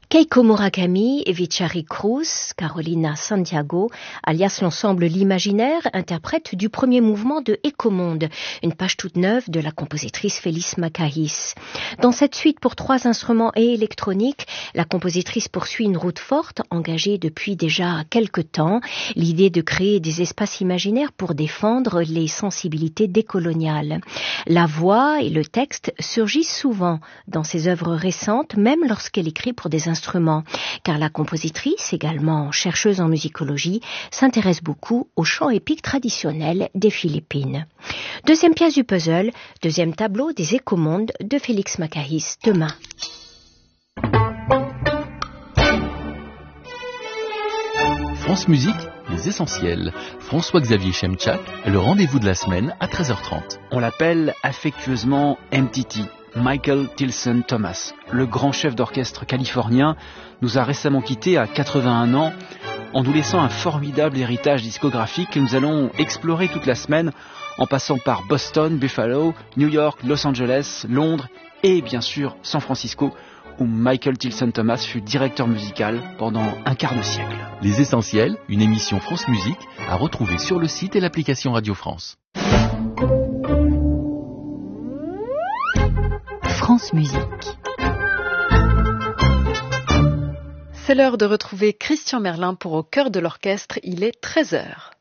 Keiko Murakami, Vichari Cruz, Carolina Santiago, alias l'ensemble L'Imaginaire, interprète du premier mouvement de Ecomonde, une page toute neuve de la compositrice Félix Macahis. Dans cette suite pour 3 instruments et électronique, la compositrice poursuit une route forte, engagée depuis déjà quelque temps, l'idée de créer des espaces imaginaires pour défendre les sensibilités décoloniales. La voix et le texte surgissent souvent dans ses œuvres récentes, même lorsqu'elle écrit pour des instruments, car la compositrice, également chercheuse en musicologie, s'intéresse beaucoup au chant épique traditionnel des Philippines. Deuxième pièce du puzzle, deuxième tableau des Écomondes de Félix Macahis, demain. France Musique, les essentiels. François-Xavier Chemchak, le rendez-vous de la semaine à 13h30. On l'appelle affectueusement MTT, Michael Tilson Thomas. Le grand chef d'orchestre californien nous a récemment quittés à 81 ans en nous laissant un formidable héritage discographique que nous allons explorer toute la semaine en passant par Boston, Buffalo, New York, Los Angeles, Londres et bien sûr San Francisco, où Michael Tilson Thomas fut directeur musical pendant un quart de siècle. Les Essentiels, une émission France Musique à retrouver sur le site et l'application Radio France. France Musique. C'est l'heure de retrouver Christian Merlin pour Au cœur de l'orchestre, il est 13h.